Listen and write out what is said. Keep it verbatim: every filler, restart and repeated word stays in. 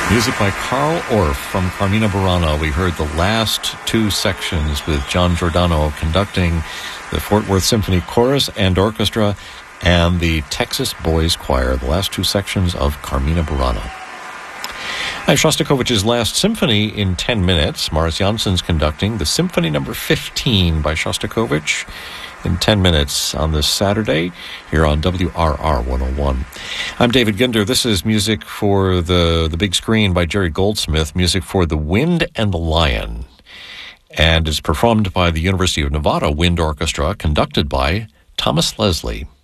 Music by Carl Orff from Carmina Burana. We heard the last two sections with John Giordano conducting the Fort Worth Symphony Chorus and Orchestra and the Texas Boys Choir, the last two sections of Carmina Burana. And Shostakovich's Last Symphony in ten minutes. Morris Janssen's conducting the Symphony Number fifteen by Shostakovich in ten minutes on this Saturday here on W R R one oh one. I'm David Ginder. This is music for the, the big screen by Jerry Goldsmith, music for The Wind and the Lion. And it's performed by the University of Nevada Wind Orchestra, conducted by Thomas Leslie.